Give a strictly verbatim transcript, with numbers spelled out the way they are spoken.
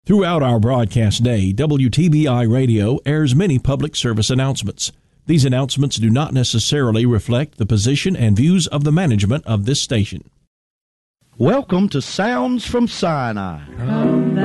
Throughout our broadcast day, W T B I Radio airs many public service announcements. These announcements do not necessarily reflect the position and views of the management of this station. Welcome to Sounds from Sinai.